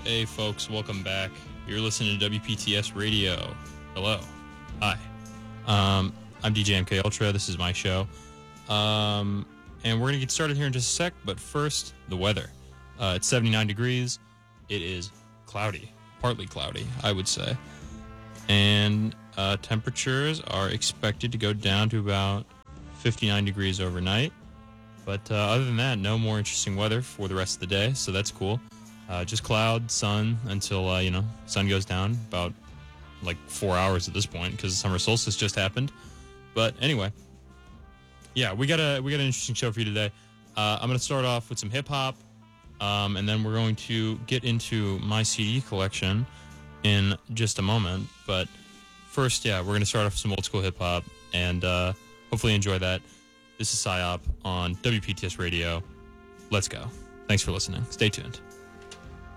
Hey, folks, welcome back. You're listening to WPTS Radio. Hello. Hi. I'm DJ MK Ultra. This is my show. And we're going to get started here in just a sec, but first, the weather. It's 79 degrees. It is cloudy, partly cloudy, I would say. And temperatures are expected to go down to about 59 degrees overnight. But other than that, no more interesting weather for the rest of the day, so that's cool. Just cloud, sun until, sun goes down about like 4 hours at this point because the summer solstice just happened. But anyway, yeah, we got an interesting show for you today. I'm going to start off with some hip hop, and then we're going to get into my CD collection in just a moment. But first, yeah, we're going to start off with some old school hip hop, and hopefully enjoy that. This is PSYOP on WPTS Radio. Let's go. Thanks for listening. Stay tuned.